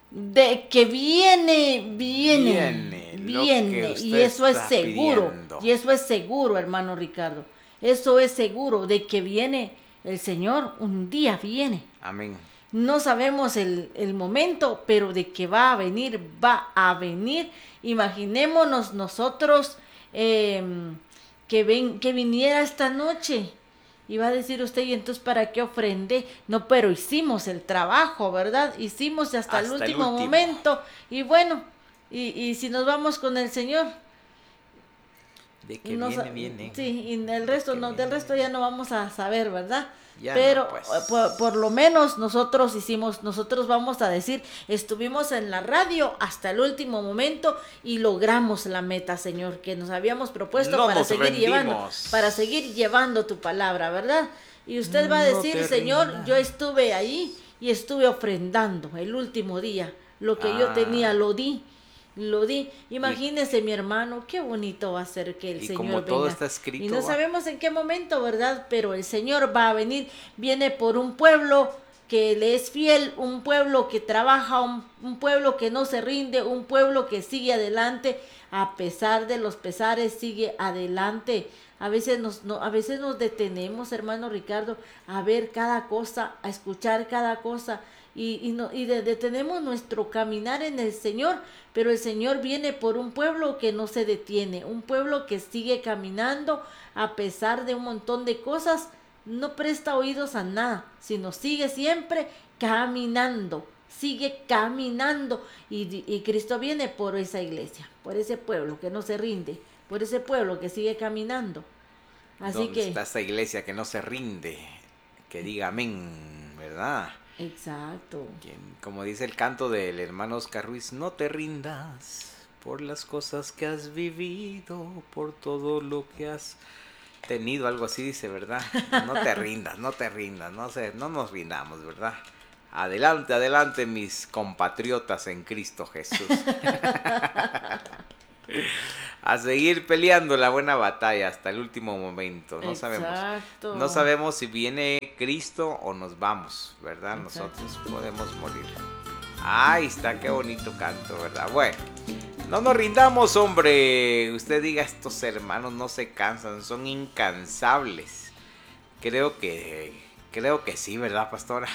de que Viene lo que viene, y usted eso es está seguro, pidiendo. y eso es seguro, hermano Ricardo, eso es seguro de que viene el Señor, un día viene. Amén. No sabemos el momento, pero de que va a venir, va a venir. Imaginémonos nosotros eh, que viniera esta noche. Y va a decir usted, ¿y entonces para qué ofrendé? No, pero hicimos el trabajo, ¿verdad? Hicimos hasta el Hasta el último último. momento. Y bueno, y si nos vamos con el Señor, De que no, viene, viene. sí, y el De resto que no, del viene, resto ya viene. no vamos a saber, ¿verdad? Ya no, Pero por lo pues. menos nosotros hicimos, nosotros vamos a decir, estuvimos en la radio hasta el último momento y logramos la meta, Señor, que nos habíamos propuesto No nos para seguir rendimos. llevando tu palabra, ¿verdad? Y usted va a No decir, te Señor, yo rindas. estuve ahí y estuve ofrendando el último día, lo que yo tenía Ah, lo di. Lo di. y, Imagínese, mi hermano, qué bonito va a ser que el y como Señor todo venga. está Y no escrito, va. sabemos en qué momento, ¿verdad? Pero el Señor va a venir. Viene por un pueblo que le es fiel, un pueblo que trabaja, un pueblo que no se rinde, un pueblo que sigue adelante, a pesar de los pesares, sigue adelante. A veces a veces nos detenemos, hermano Ricardo, a ver cada cosa, a escuchar cada cosa detenemos nuestro caminar en el Señor, pero el Señor viene por un pueblo que no se detiene, un pueblo que sigue caminando a pesar de un montón de cosas, no presta oídos a nada, sino sigue siempre caminando, sigue caminando y Cristo viene por esa iglesia, por ese pueblo que no se rinde, por ese pueblo que sigue caminando. Así ¿Dónde que, está esa iglesia que no se rinde? Que diga amén, ¿verdad? exacto. Como dice el canto del hermano Oscar Ruiz, no te rindas por las cosas que has vivido, por todo lo que has tenido, algo así dice, ¿verdad? No te rindas, no te rindas, no nos rindamos, ¿verdad? Adelante, adelante, mis compatriotas en Cristo Jesús. A seguir peleando la buena batalla hasta el último momento. No sabemos. No Exacto, sabemos si viene Cristo o nos vamos, ¿verdad? exacto. Nosotros podemos morir. Ahí está, qué bonito canto, ¿verdad? Bueno, no nos rindamos, hombre. Usted diga, estos hermanos no se cansan, son incansables. Creo que sí, ¿verdad, pastora?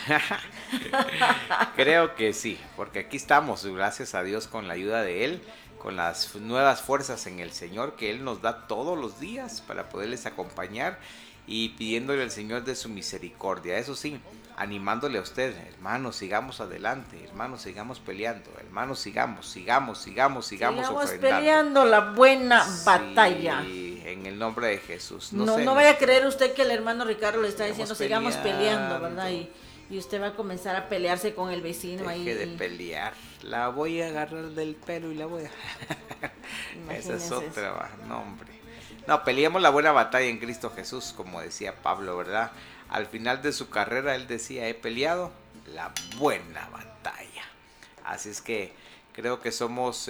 Creo que sí, porque aquí estamos, gracias a Dios, con la ayuda de Él, con las nuevas fuerzas en el Señor que Él nos da todos los días para poderles acompañar y pidiéndole al Señor de su misericordia. Eso sí, animándole a usted, hermanos, sigamos adelante, hermanos, sigamos peleando, hermanos, sigamos Sigamos ofrendando. peleando la buena batalla. Sí, en el nombre de Jesús. No No, sé, no vaya a creer usted que el hermano Ricardo le está sigamos diciendo sigamos peleando, ¿verdad? peleando. Y usted va a comenzar a pelearse con el vecino Deje de ahí. pelear. La voy a agarrar del pelo y la voy a... Esa es Imagínense eso. otra, no, hombre. No, peleemos la buena batalla en Cristo Jesús, como decía Pablo, ¿verdad? Al final de su carrera él decía, he peleado la buena batalla. Así es que creo que somos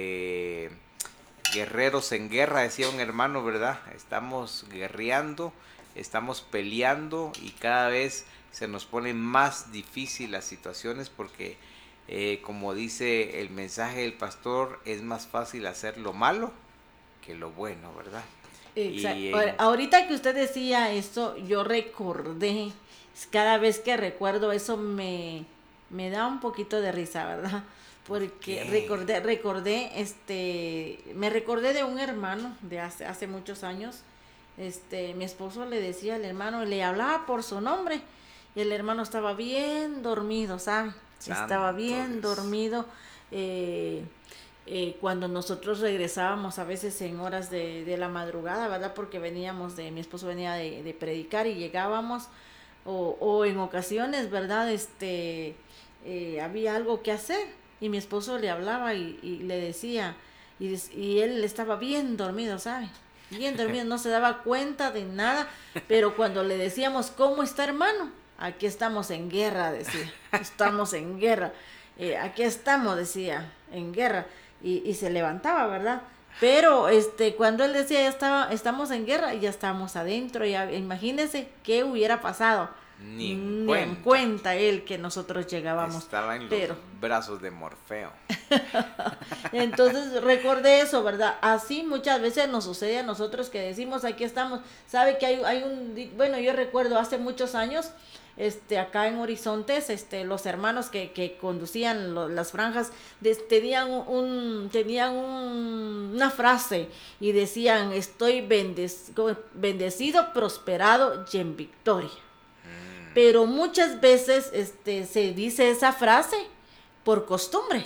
guerreros en guerra, decía un hermano, ¿verdad? Estamos guerreando, estamos peleando y cada vez se nos ponen más difícil las situaciones porque, como dice el mensaje del pastor, es más fácil hacer lo malo que lo bueno, ¿verdad? Y Exacto. Ahorita que usted decía eso, yo recordé, cada vez que recuerdo eso me da un poquito de risa, ¿verdad? ¿por Porque qué? me recordé de un hermano de hace muchos años. Mi esposo le decía al hermano, le hablaba por su nombre, y el hermano estaba bien dormido, ¿sabe? Estaba Santo bien Dios. dormido. eh, Cuando nosotros regresábamos a veces en horas de la madrugada, ¿verdad? Porque mi esposo venía de predicar y llegábamos, o en ocasiones, ¿verdad? Había algo que hacer y mi esposo le hablaba y le decía, y él estaba bien dormido, ¿sabe? Bien dormido, no se daba cuenta de nada, pero cuando le decíamos, ¿cómo está, hermano? Aquí estamos en guerra, decía, estamos en guerra. Aquí estamos, decía, en guerra y se levantaba, ¿verdad? Pero cuando él decía estamos en guerra, ya estábamos adentro, ya imagínense qué hubiera pasado. Ni en Ni en cuenta. cuenta él que nosotros llegábamos. Estaba en los Pero brazos de Morfeo. entonces recordé eso, ¿verdad? Así muchas veces nos sucede a nosotros que decimos, aquí estamos. Sabe que hay bueno, yo recuerdo hace muchos años, acá en Horizontes, los hermanos que conducían las franjas, una frase y decían, estoy bendecido, prosperado y en victoria. Pero muchas veces se dice esa frase por costumbre.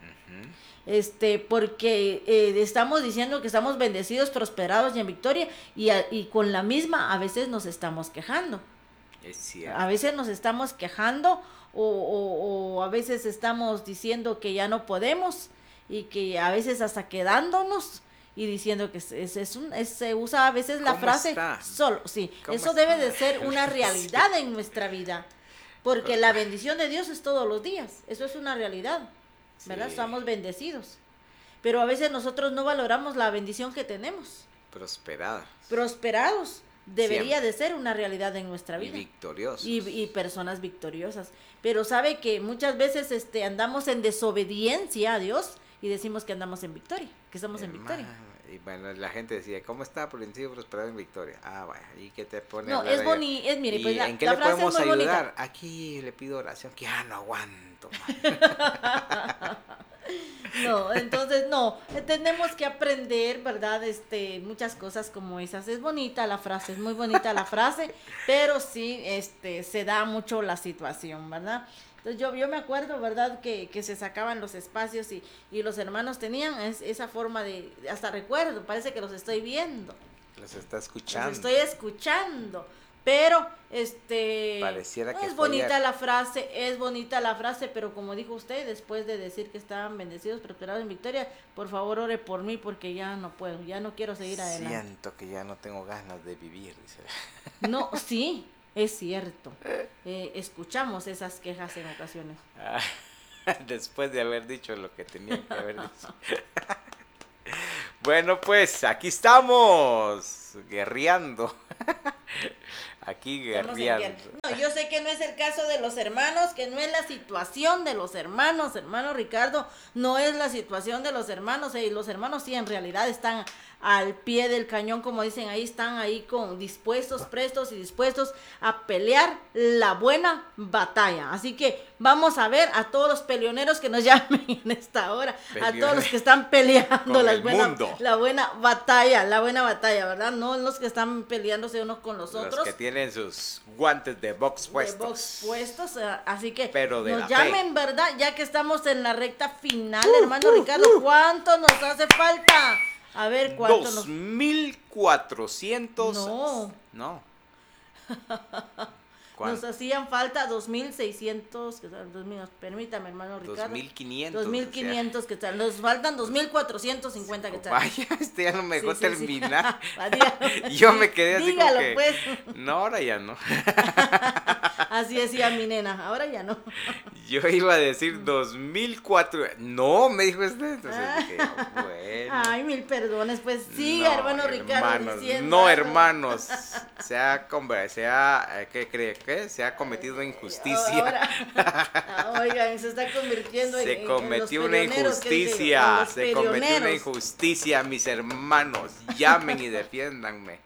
Porque estamos diciendo que estamos bendecidos, prosperados y en victoria, y con la misma a veces nos estamos quejando. Es cierto. A veces nos estamos quejando o a veces estamos diciendo que ya no podemos y que a veces hasta quedándonos y diciendo que se usa a veces la ¿Cómo frase está? solo, sí, ¿Cómo eso debe está? de ser una realidad en nuestra vida, porque la bendición de Dios es todos los días, eso es una realidad, ¿verdad? Sí. Estamos bendecidos, pero a veces nosotros no valoramos la bendición que tenemos. Prosperada. Prosperados debería Siempre. de ser una realidad en nuestra Y vida. victoriosos. Y personas victoriosas. Pero sabe que muchas veces andamos en desobediencia a Dios y decimos que andamos en victoria, que estamos en victoria. Y bueno, la gente decía, ¿cómo está por encima prosperado en victoria? Ah, vaya, ¿y qué te pone a No, hablar es ahí? bonito, mire, ¿Y pues en qué la le frase podemos es muy ayudar? bonita. Aquí le pido oración, que ya no aguanto más. No, entonces no, tenemos que aprender, ¿verdad? Muchas cosas como esas. Es bonita la frase, es muy bonita la frase, pero sí, se da mucho la situación, ¿verdad? Entonces yo me acuerdo, ¿verdad? Que se sacaban los espacios y los hermanos tenían esa forma hasta recuerdo, parece que los estoy viendo, Los está escuchando. los estoy escuchando. Pero, Pareciera que es fue bonita ayer. es bonita la frase, pero como dijo usted, después de decir que estaban bendecidos, prosperados en victoria, por favor ore por mí porque ya no puedo, ya no quiero seguir adelante. Siento que ya no tengo ganas de vivir, dice. No, sí, es cierto. Escuchamos esas quejas en ocasiones. Después de haber dicho lo que tenía que haber dicho. Bueno, pues aquí estamos, guerreando. Aquí Estamos en guerreando. guerra. No, yo sé que no es el caso de los hermanos, que no es la situación de los hermanos, hermano Ricardo, no es la situación de los hermanos, y los hermanos sí en realidad están al pie del cañón, como dicen ahí, están ahí dispuestos, prestos y dispuestos a pelear la buena batalla. Así que vamos a ver a todos los peleoneros que nos llamen en esta hora, a todos los que están peleando la buena batalla, ¿verdad? No los que están peleándose unos con los otros. Los que tienen sus guantes de box puestos. De box puestos, así que pero de nos la llamen, fe. ¿verdad? Ya que estamos en la recta final, hermano Ricardo, ¿cuánto nos hace falta? A ver, ¿cuánto 2,400. No. ¿Cuánto? Nos hacían falta 2,600, permítame, hermano Ricardo. 2,500. 2,500 que tal. Nos faltan 2,450 que tal. Vaya, ya no me dejó terminar. Sí. Yo me quedé así. Dígalo, como que, pues. no, ahora ya no. Así decía mi nena, ahora ya no. Yo iba a decir 2,400. No, me dijo usted. Entonces dije, bueno. Ay, mil perdones, pues siga, No, hermano Ricardo, hermanos, diciendo. no, hermanos, ¿qué cree? ¿Qué? Se ha cometido injusticia. Oigan, se está convirtiendo Se en cometió los una peleoneros, injusticia, los se cometió una peleoneros. injusticia, mis hermanos, llamen y defiéndanme.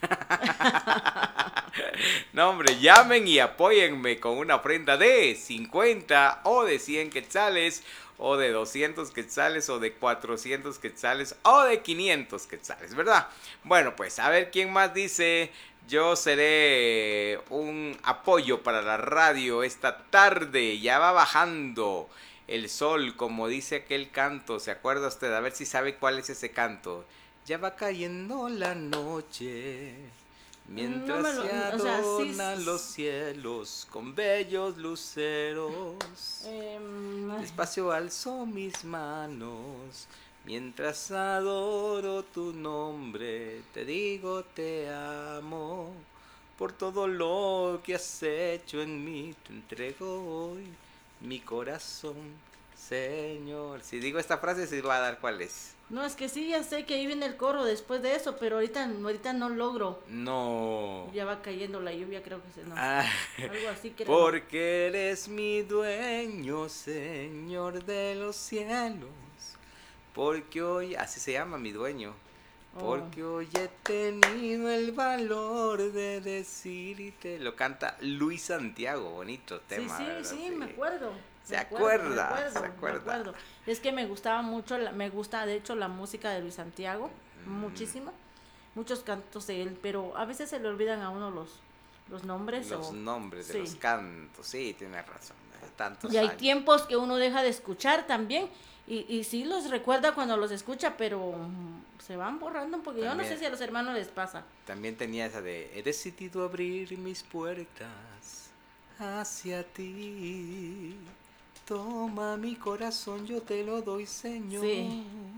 No, hombre, llamen y apóyenme con una ofrenda de 50 o de 100 quetzales, o de 200 quetzales, o de 400 quetzales, o de 500 quetzales, ¿verdad? Bueno, pues a ver quién más dice: yo seré un apoyo para la radio esta tarde. Ya va bajando el sol, como dice aquel canto. ¿Se acuerda usted? A ver si sabe cuál es ese canto. Ya va cayendo la noche, mientras se adornan los cielos con bellos luceros. Despacio alzo mis manos, mientras adoro tu nombre, te digo te amo. Por todo lo que has hecho en mí, te entrego hoy mi corazón. Señor. Si digo esta frase, sí va a dar cuál es. No, es que sí, ya sé que ahí viene el coro después de eso, pero ahorita no logro. No. Ya va cayendo la lluvia, creo que se no. Ah, Algo así creo. porque eres mi dueño, Señor de los cielos. Porque hoy, así se llama mi dueño. Porque hoy he tenido el valor de decirte. Lo canta Luis Santiago, bonito tema. Sí, ¿verdad? sí, me acuerdo. Se acuerda. Me acuerdo. Es que me gustaba mucho, me gusta de hecho la música de Luis Santiago, muchísimo. Muchos cantos de él, pero a veces se le olvidan a uno los nombres. Los nombres de los cantos, sí, tiene razón. Tantos y hay años. tiempos que uno deja de escuchar también. Y sí los recuerda cuando los escucha, pero se van borrando un poquito. Yo no sé si a los hermanos les pasa. También tenía esa de, he decidido abrir mis puertas hacia ti. Toma mi corazón, yo te lo doy, Señor. Sí.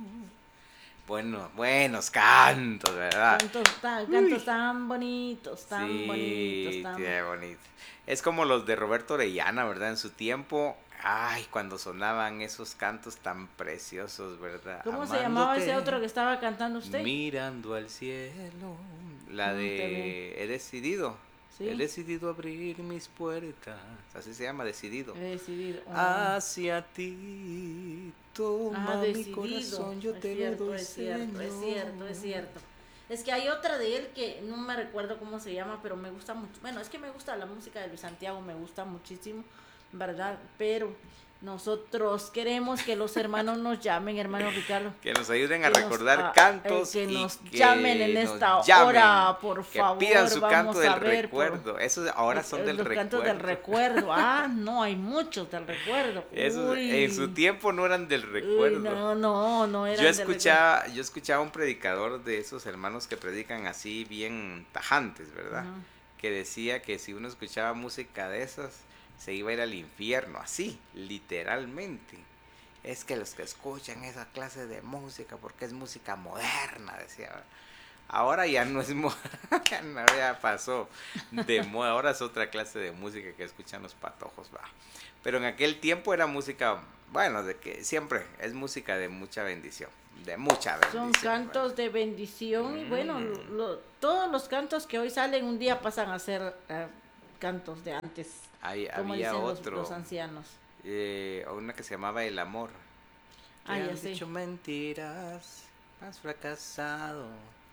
Bueno, buenos cantos, ¿verdad? Cantos tan bonitos, tan bonitos. Qué bonito. Es como los de Roberto Orellana, ¿verdad? En su tiempo, ay, cuando sonaban esos cantos tan preciosos, ¿verdad? ¿Cómo se llamaba ese otro que estaba cantando usted? Mirando al cielo. La de He decidido. Sí. He decidido abrir mis puertas. Así se llama, decidido. He decidido. Hacia ti. Toma mi corazón, yo te lo doy, Señor. Es cierto. Es que hay otra de él que no me recuerdo cómo se llama, pero me gusta mucho. Bueno, es que me gusta la música de Luis Santiago, me gusta muchísimo, ¿verdad? Pero nosotros queremos que los hermanos nos llamen, hermano Ricardo. Que nos ayuden a recordar cantos. Que nos llamen en esta hora, por favor. Que pidan su canto del recuerdo. Esos ahora son del recuerdo. Los cantos del recuerdo. No, hay muchos del recuerdo. Esos en su tiempo no eran del recuerdo. No eran del recuerdo. Yo escuchaba un predicador de esos hermanos que predican así bien tajantes, ¿verdad? Que decía que si uno escuchaba música de esas, se iba a ir al infierno, así, literalmente. Es que los que escuchan esa clase de música, porque es música moderna, decía. Ahora ya no es moderna, ya pasó de moda, ahora es otra clase de música que escuchan los patojos, va. Pero en aquel tiempo era música, bueno, de que siempre es música de mucha bendición, de mucha bendición. Son cantos de bendición, y bueno, todos los cantos que hoy salen un día pasan a ser cantos de antes. Como había dicen otro, los ancianos. Una que se llamaba El Amor. Te han dicho mentiras, has fracasado.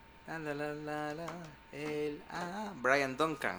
Brian Duncan.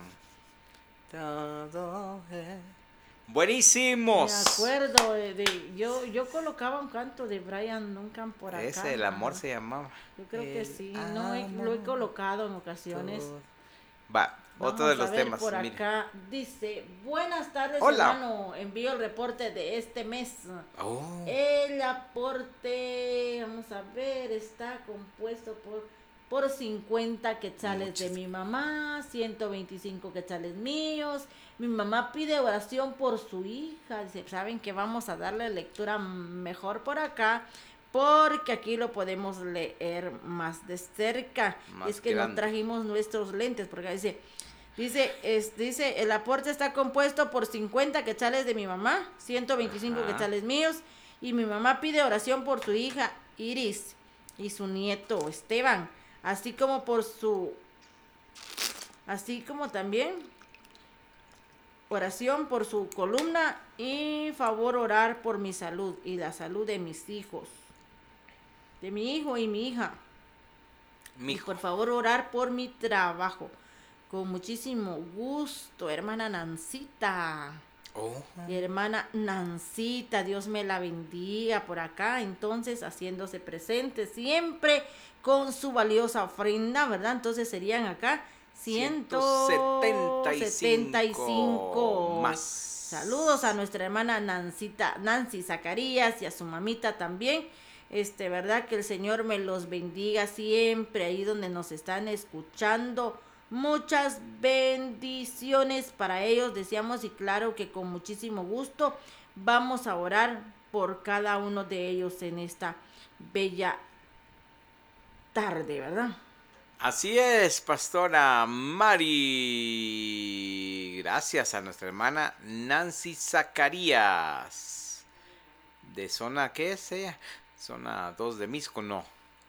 Todo buenísimos. Me acuerdo yo colocaba un canto de Brian Duncan por acá. Ese, El Amor se llamaba. Yo creo que sí, lo he colocado en ocasiones. Va. Otro de los temas. Por acá dice, buenas tardes, hermano, envío el reporte de este mes. El aporte, vamos a ver, está compuesto por 50 quetzales de mi mamá, 125 quetzales míos. Mi mamá pide oración por su hija. Dice, saben que vamos a darle lectura mejor por acá, porque aquí lo podemos leer más de cerca. Es que no trajimos nuestros lentes, porque dice, el aporte está compuesto por 50 quetzales de mi mamá, 125 quetzales míos, y mi mamá pide oración por su hija Iris y su nieto Esteban, así como también oración por su columna, y favor orar por mi salud y la salud de mis hijos, de mi hijo y mi hija. Y por favor orar por mi trabajo. Con muchísimo gusto, hermana Nancita. Hermana Nancita, Dios me la bendiga por acá. Entonces, haciéndose presente siempre con su valiosa ofrenda, ¿verdad? Entonces serían acá 175 más. Saludos a nuestra hermana Nancy Zacarías, y a su mamita también. ¿Verdad? Que el Señor me los bendiga siempre ahí donde nos están escuchando. Muchas bendiciones para ellos deseamos, y claro que con muchísimo gusto vamos a orar por cada uno de ellos en esta bella tarde, ¿verdad? Así es, pastora Mari. Gracias a nuestra hermana Nancy Zacarías. de zona, ¿qué es ella? Zona 2 de Misco, no.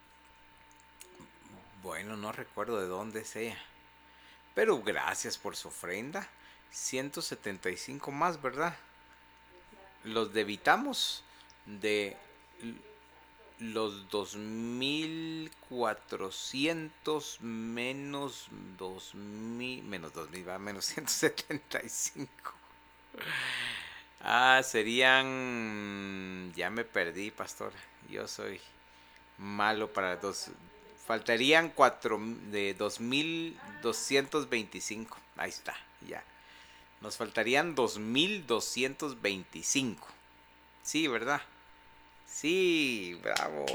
Bueno, no recuerdo de dónde es ella. Pero gracias por su ofrenda. 175 más, ¿verdad? Los debitamos de los 2.400 menos 2.000, menos 2.000, va, menos 175. Serían, ya me perdí, pastor. Yo soy malo para dos. Faltarían 4 de 2.225. Ahí está, ya. Nos faltarían 2.225. Sí, ¿verdad? Sí, bravo.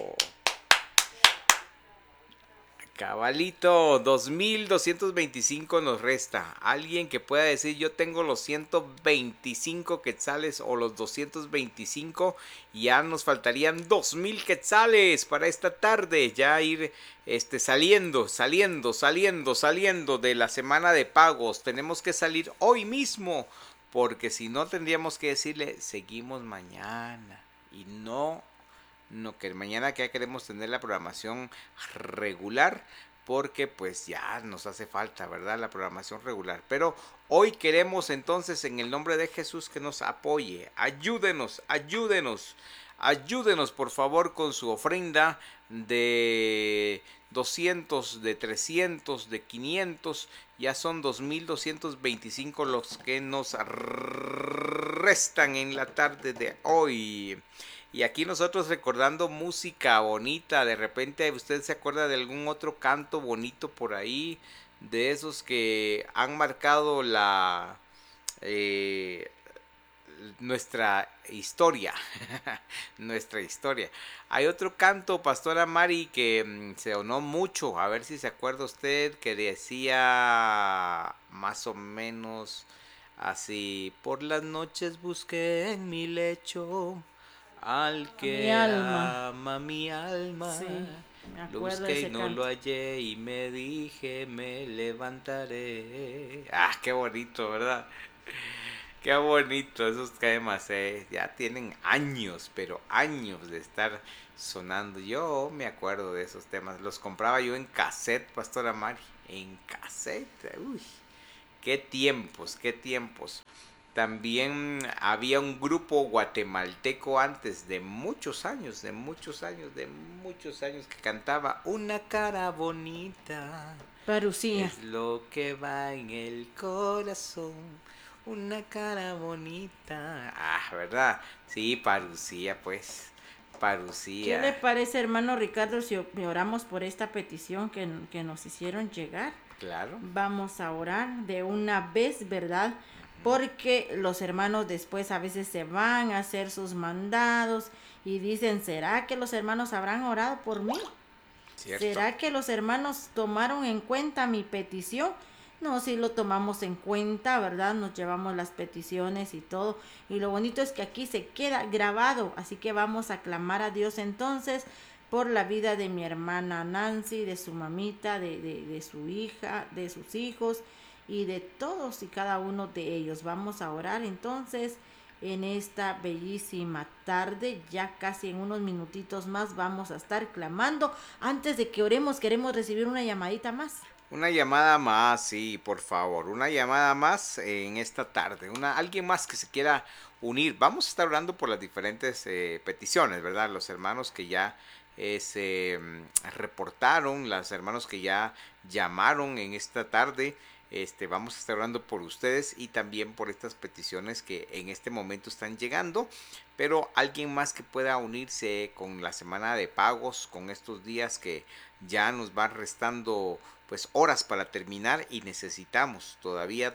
Cabalito, 2.225 nos resta. Alguien que pueda decir yo tengo los 125 quetzales o los 225, ya nos faltarían 2.000 quetzales para esta tarde. Ya ir saliendo de la semana de pagos. Tenemos que salir hoy mismo, porque si no tendríamos que decirle seguimos mañana. Y no, que mañana que ya queremos tener la programación regular, porque pues ya nos hace falta, ¿verdad? La programación regular. Pero hoy queremos entonces en el nombre de Jesús que nos apoye. Ayúdenos por favor con su ofrenda de 200, de 300, de 500. Ya son 2.225 los que nos restan en la tarde de hoy. Y aquí nosotros recordando música bonita. De repente usted se acuerda de algún otro canto bonito por ahí, de esos que han marcado eh, nuestra historia. Nuestra historia. Hay otro canto, Pastora Mari, que se sonó mucho. A ver si se acuerda usted, que decía más o menos así: por las noches busqué en mi lecho al A mi que alma. ama mi alma. Sí, me Lo acuerdo de busqué y ese no lo canto. hallé y me dije me levantaré. Qué bonito, ¿verdad? Qué bonito esos temas, ya tienen años, pero años de estar sonando. Yo me acuerdo de esos temas, los compraba yo en cassette, Pastora Mari, en cassette. Uy, qué tiempos, qué tiempos. También había un grupo guatemalteco antes, de muchos años, que cantaba Una cara bonita Parucía. es lo que va en el corazón. Una cara bonita. ¿Verdad? Sí, Parucía, pues. ¿Qué le Parucía. parece, hermano Ricardo, si oramos por esta petición que nos hicieron llegar? Claro. Vamos a orar de una vez, ¿verdad? Porque los hermanos después a veces se van a hacer sus mandados y dicen, ¿será que los hermanos habrán orado por mí? Cierto. ¿Será que los hermanos tomaron en cuenta mi petición? No, si lo tomamos en cuenta, ¿verdad? Nos llevamos las peticiones y todo. Y lo bonito es que aquí se queda grabado. Así que vamos a clamar a Dios entonces por la vida de mi hermana Nancy, de su mamita, de su hija, de sus hijos y de todos y cada uno de ellos. Vamos a orar entonces en esta bellísima tarde. Ya casi en unos minutitos más vamos a estar clamando. Antes de que oremos, queremos recibir una llamadita más. Una llamada más, sí, por favor. Una llamada más en esta tarde. Alguien más que se quiera unir. Vamos a estar orando por las diferentes peticiones, ¿verdad? Los hermanos que ya se reportaron, los hermanos que ya llamaron en esta tarde. Vamos a estar orando por ustedes y también por estas peticiones que en este momento están llegando. Pero alguien más que pueda unirse con la semana de pagos, con estos días que ya nos van restando pues horas para terminar y necesitamos todavía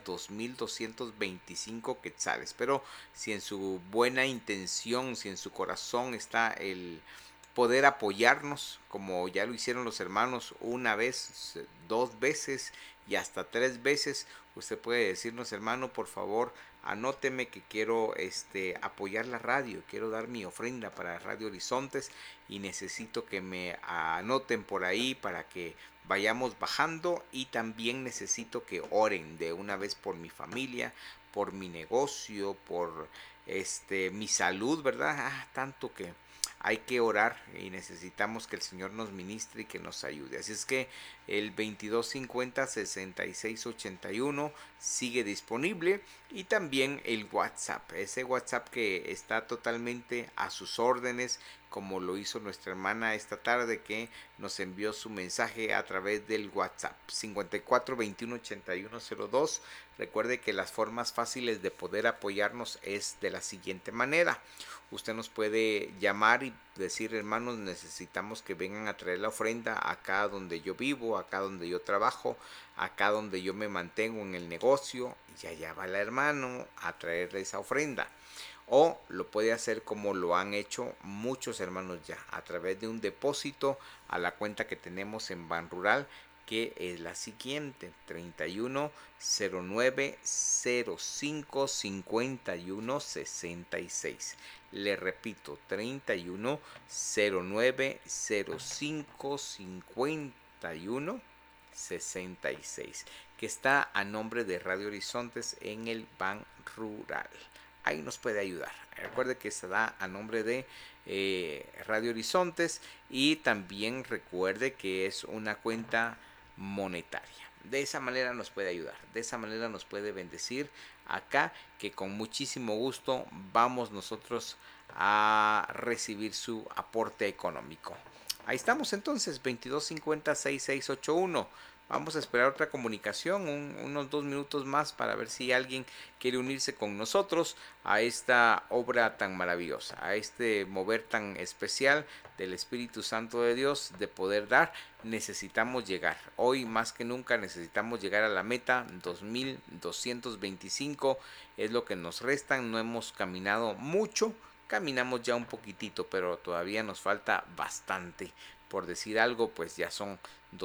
2.225 quetzales. Pero si en su buena intención, si en su corazón está el poder apoyarnos, como ya lo hicieron los hermanos una vez, dos veces y hasta tres veces, usted puede decirnos: hermano, por favor, anóteme que quiero apoyar la radio, quiero dar mi ofrenda para Radio Horizontes y necesito que me anoten por ahí para que vayamos bajando, y también necesito que oren de una vez por mi familia, por mi negocio, por mi salud, ¿verdad? Tanto que hay que orar y necesitamos que el Señor nos ministre y que nos ayude. Así es que el 2250-6681 sigue disponible, y también el WhatsApp, ese WhatsApp que está totalmente a sus órdenes, como lo hizo nuestra hermana esta tarde, que nos envió su mensaje a través del WhatsApp 54218102. Recuerde que las formas fáciles de poder apoyarnos es de la siguiente manera: usted nos puede llamar y decir, hermanos, necesitamos que vengan a traer la ofrenda acá donde yo vivo, acá donde yo trabajo, acá donde yo me mantengo en el negocio, y allá va el hermano a traerle esa ofrenda. O lo puede hacer como lo han hecho muchos hermanos ya, a través de un depósito a la cuenta que tenemos en Ban Rural, que es la siguiente: 3109055166. Le repito, 3109055166, que está a nombre de Radio Horizontes en el Ban Rural. Ahí nos puede ayudar. Recuerde que se da a nombre de Radio Horizontes, y también recuerde que es una cuenta monetaria. De esa manera nos puede ayudar, de esa manera nos puede bendecir acá, que con muchísimo gusto vamos nosotros a recibir su aporte económico. Ahí estamos entonces, 2250-6681. Vamos a esperar otra comunicación, unos 2 minutos más, para ver si alguien quiere unirse con nosotros a esta obra tan maravillosa, a este mover tan especial del Espíritu Santo de Dios, de poder dar. Necesitamos llegar, hoy más que nunca necesitamos llegar a la meta. 2225 es lo que nos restan. No hemos caminado mucho, caminamos ya un poquitito, pero todavía nos falta bastante. Por decir algo, pues ya son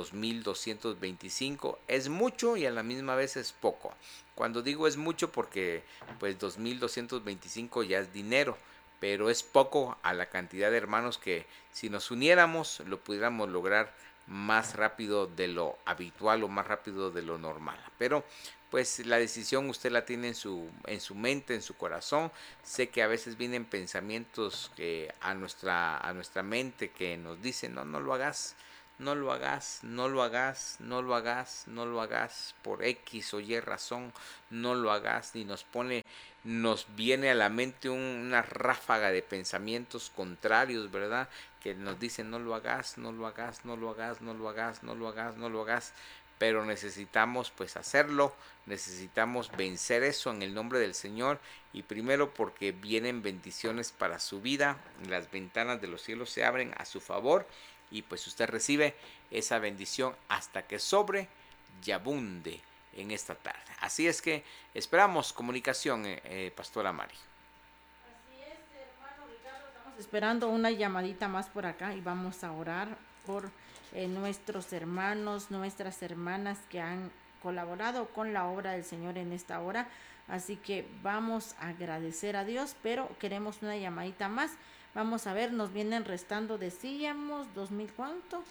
2225. Es mucho y a la misma vez es poco. Cuando digo es mucho, porque pues 2225 ya es dinero, pero es poco a la cantidad de hermanos que, si nos uniéramos, lo pudiéramos lograr más rápido de lo habitual, o más rápido de lo normal. Pero pues la decisión usted la tiene en su mente, en su corazón. Sé que a veces vienen pensamientos que a nuestra mente, que nos dicen: no lo hagas, no lo hagas, no lo hagas, no lo hagas, no lo hagas, por X o Y razón, no lo hagas. Y nos viene a la mente una ráfaga de pensamientos contrarios, ¿verdad? Que nos dicen: no lo hagas, no lo hagas, no lo hagas, no lo hagas, no lo hagas, no lo hagas. Pero necesitamos pues hacerlo, necesitamos vencer eso en el nombre del Señor. Y primero, porque vienen bendiciones para su vida, las ventanas de los cielos se abren a su favor, y pues usted recibe esa bendición hasta que sobre y abunde en esta tarde. Así es que esperamos comunicación, Pastora Mari. Así es, hermano Ricardo, estamos esperando una llamadita más por acá, y vamos a orar por nuestros hermanos, nuestras hermanas que han colaborado con la obra del Señor en esta hora. Así que vamos a agradecer a Dios, pero queremos una llamadita más. Vamos a ver, nos vienen restando, decíamos, 2000, ¿cuánto?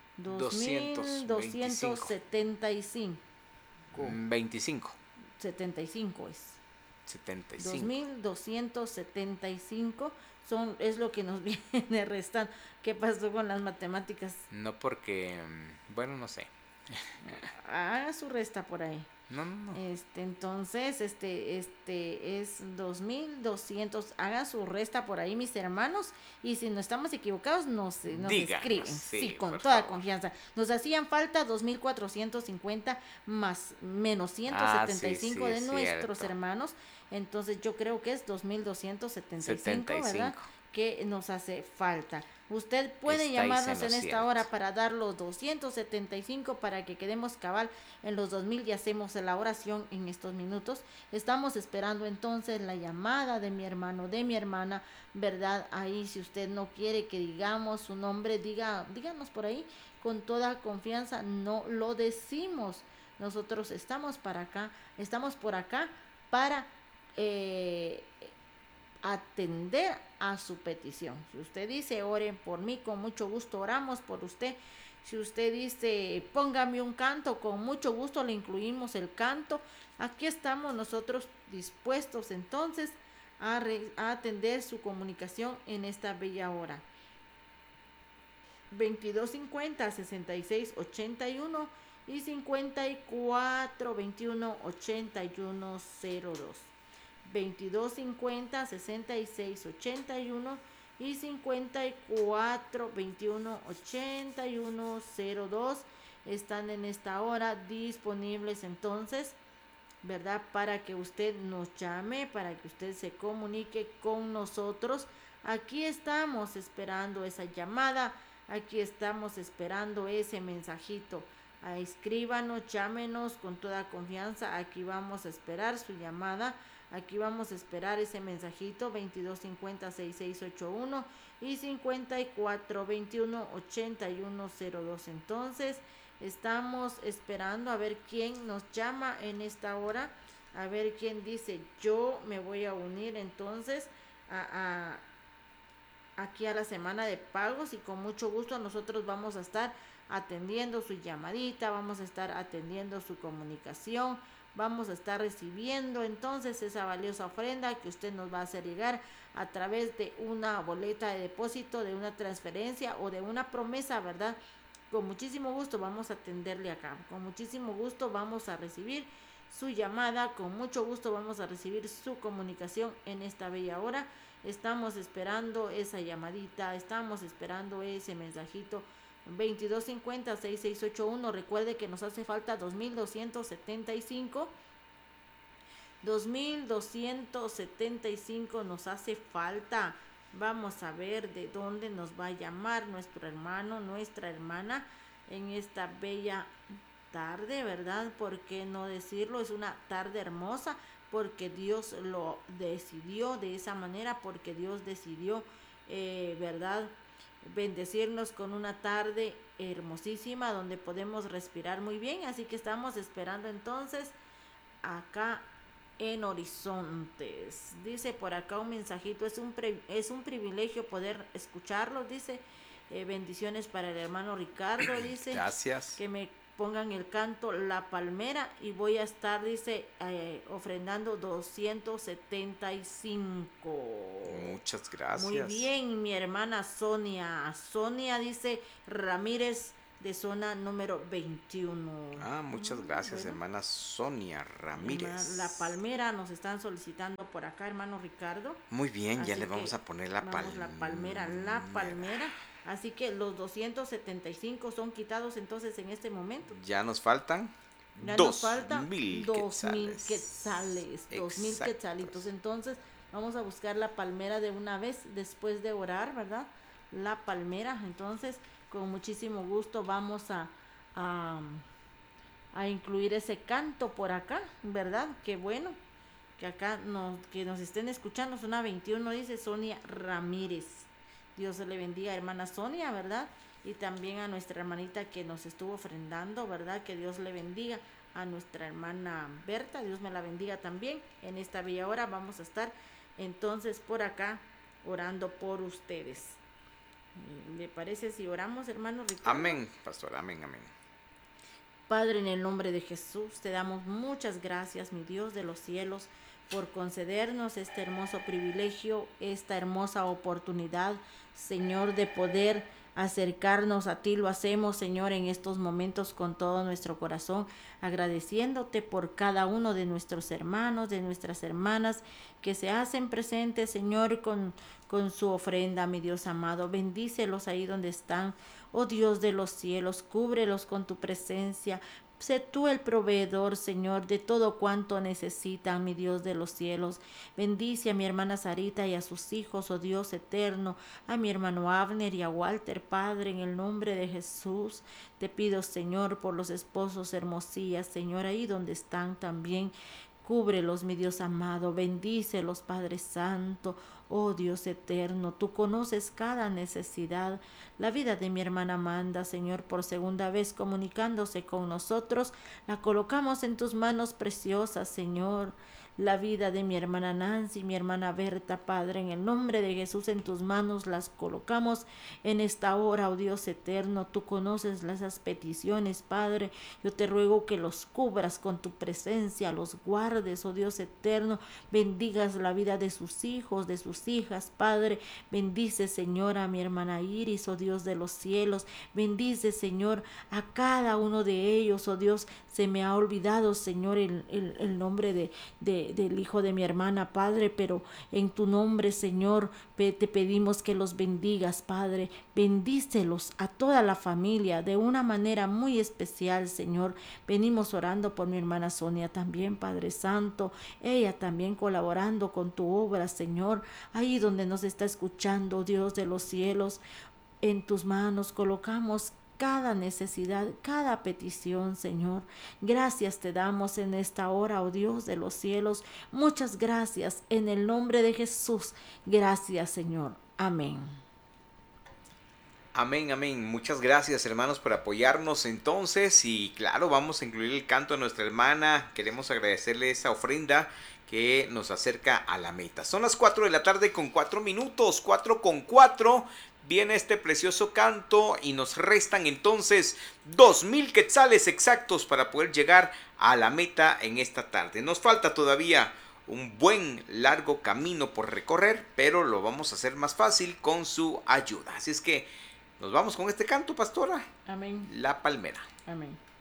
2275. 25. 75 es. 75. 2275 es lo que nos viene restando. ¿Qué pasó con las matemáticas? No, porque, bueno, no sé. Haga su resta por ahí. No. Entonces, es 2200. Haga su resta por ahí, mis hermanos. Y si no estamos equivocados, nos escriben. Sí, con toda favor. Confianza. Nos hacían falta 2450 menos 175 de nuestros hermanos. Entonces, yo creo que es 2275, ¿verdad? Que nos hace falta. Usted puede llamarnos en esta hora para dar los 275, para que quedemos cabal en los 2000, y hacemos la oración en estos minutos. Estamos esperando entonces la llamada de mi hermano, de mi hermana, ¿verdad? Ahí, si usted no quiere que digamos su nombre, díganos por ahí con toda confianza. No lo decimos. Nosotros estamos por acá para atender a su petición. Si usted dice: oren por mí, con mucho gusto oramos por usted. Si usted dice, póngame un canto, con mucho gusto le incluimos el canto. Aquí estamos nosotros dispuestos entonces a atender su comunicación en esta bella hora. 2250 6681 y 54 21 81 02. 2250 6681 y 54 21 81 02 están en esta hora disponibles entonces, ¿verdad? Para que usted nos llame, para que usted se comunique con nosotros. Aquí estamos esperando esa llamada, aquí estamos esperando ese mensajito. Escríbanos, llámenos con toda confianza, aquí vamos a esperar su llamada, aquí vamos a esperar ese mensajito 2250 6681 y 54 21 81 02. Entonces estamos esperando a ver quién nos llama en esta hora, a ver quién dice yo me voy a unir entonces aquí a la semana de pagos, y con mucho gusto nosotros vamos a estar atendiendo su llamadita, vamos a estar atendiendo su comunicación, vamos a estar recibiendo entonces esa valiosa ofrenda que usted nos va a hacer llegar a través de una boleta de depósito, de una transferencia o de una promesa, ¿verdad? Con muchísimo gusto vamos a atenderle acá, con muchísimo gusto vamos a recibir su llamada, con mucho gusto vamos a recibir su comunicación en esta bella hora. Estamos esperando esa llamadita, estamos esperando ese mensajito 2250 6681. Recuerde que nos hace falta 2275 nos hace falta. Vamos a ver de dónde nos va a llamar nuestro hermano, nuestra hermana en esta bella tarde, ¿verdad? ¿Por qué no decirlo? Es una tarde hermosa porque Dios lo decidió de esa manera, porque Dios decidió, ¿verdad?, bendecirnos con una tarde hermosísima donde podemos respirar muy bien. Así que estamos esperando entonces acá en Horizontes. Dice por acá un mensajito, es un privilegio poder escucharlo, dice, bendiciones para el hermano Ricardo, dice, gracias, que me pongan el canto La Palmera y voy a estar, dice, ofrendando 275. Muchas gracias. Muy bien, mi hermana Sonia, dice Ramírez, de zona número 21. Muchas gracias, bueno, hermana Sonia Ramírez. La Palmera nos están solicitando por acá, hermano Ricardo. Muy bien, ya le vamos a poner la palmera. La Palmera. Así que los 275 son quitados entonces en este momento. Ya nos faltan 2.000 quetzales. 2.000 quetzalitos. Entonces vamos a buscar la Palmera de una vez después de orar, ¿verdad? La Palmera. Entonces, con muchísimo gusto vamos a incluir ese canto por acá, ¿verdad? Qué bueno que acá que nos estén escuchando. Zona 21, dice Sonia Ramírez. Dios le bendiga, hermana Sonia, ¿verdad? Y también a nuestra hermanita que nos estuvo ofrendando, ¿verdad? Que Dios le bendiga. A nuestra hermana Berta, Dios me la bendiga también. En esta bella hora vamos a estar entonces por acá orando por ustedes. ¿Le parece si oramos, hermano Ricardo? Amén, pastor, amén. Padre, en el nombre de Jesús, te damos muchas gracias, mi Dios de los cielos, por concedernos este hermoso privilegio, esta hermosa oportunidad, Señor, de poder acercarnos a ti. Lo hacemos, Señor, en estos momentos con todo nuestro corazón, agradeciéndote por cada uno de nuestros hermanos, de nuestras hermanas que se hacen presentes, Señor, con su ofrenda, mi Dios amado. Bendícelos ahí donde están, oh Dios de los cielos, cúbrelos con tu presencia. Sé tú el proveedor, Señor, de todo cuanto necesitan, mi Dios de los cielos. Bendice a mi hermana Sarita y a sus hijos, oh Dios eterno, a mi hermano Abner y a Walter, Padre, en el nombre de Jesús. Te pido, Señor, por los esposos Hermosillas, Señor, ahí donde están también. Cúbrelos, mi Dios amado, bendícelos, Padre Santo, oh Dios eterno, tú conoces cada necesidad. La vida de mi hermana Amanda, Señor, por segunda vez comunicándose con nosotros, la colocamos en tus manos preciosas, Señor. la vida de mi hermana Nancy, mi hermana Berta, Padre, en el nombre de Jesús en tus manos las colocamos en esta hora, oh Dios eterno. Tú conoces esas peticiones, Padre. Yo te ruego que los cubras con tu presencia, los guardes, oh Dios eterno. Bendigas la vida de sus hijos, de sus hijas, Padre. Bendice, Señor, a mi hermana Iris, oh Dios de los cielos. Bendice, Señor, a cada uno de ellos, oh Dios. Se me ha olvidado, Señor, el nombre del hijo de mi hermana, Padre, pero en tu nombre, Señor, te pedimos que los bendigas, Padre. Bendícelos a toda la familia de una manera muy especial, Señor. Venimos orando por mi hermana Sonia también, Padre Santo. Ella también colaborando con tu obra, Señor. Ahí donde nos está escuchando, Dios de los cielos, en tus manos colocamos cada necesidad, cada petición, Señor. Gracias te damos en esta hora, oh Dios de los cielos. Muchas gracias en el nombre de Jesús. Gracias, Señor. Amén. Amén, amén. Muchas gracias, hermanos, por apoyarnos entonces. Y claro, vamos a incluir el canto de nuestra hermana. Queremos agradecerle esa ofrenda que nos acerca a la meta. Son las 4 de la tarde con 4 minutos, 4 con 4. Viene este precioso canto y nos restan entonces 2,000 quetzales exactos para poder llegar a la meta en esta tarde. Nos falta todavía un buen largo camino por recorrer, pero lo vamos a hacer más fácil con su ayuda. Así es que nos vamos con este canto, pastora. Amén. La palmera. Amén.